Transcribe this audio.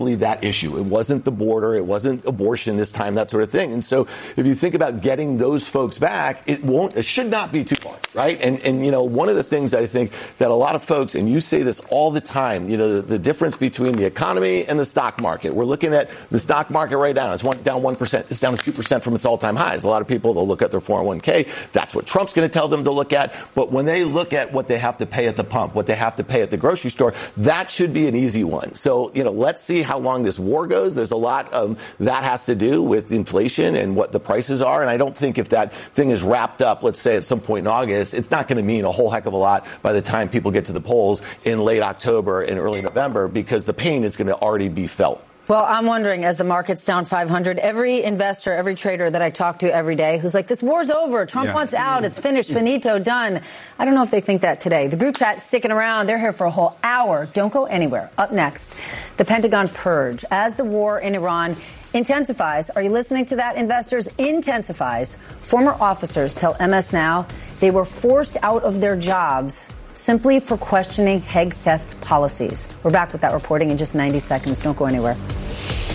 that issue. It wasn't the border. It wasn't abortion this time, that sort of thing. And so if you think about getting those folks back, it should not be too hard, right? And one of the things I think that a lot of folks, and you say this all the time, the difference between the economy and the stock market. We're looking at the stock market right now. It's down 1%. It's down 2% from its all-time highs. A lot of people, they'll look at their 401k. That's what Trump's going to tell them to look at. But when they look at what they have to pay at the pump, what they have to pay at the grocery store, that should be an easy one. So, let's see how long this war goes. There's a lot that has to do with inflation and what the prices are. And I don't think if that thing is wrapped up, let's say at some point in August, it's not going to mean a whole heck of a lot by the time people get to the polls in late October and early November, because the pain is going to already be felt. Well, I'm wondering, as the market's down 500, every investor, every trader that I talk to every day who's like, this war's over. Trump wants out. It's finished. Finito. Done. I don't know if they think that today. The group chat's sticking around. They're here for a whole hour. Don't go anywhere. Up next, the Pentagon purge. As the war in Iran intensifies, are you listening to that, investors? Intensifies. Former officers tell MS Now they were forced out of their jobs simply for questioning Hegseth's policies. We're back with that reporting in just 90 seconds. Don't go anywhere.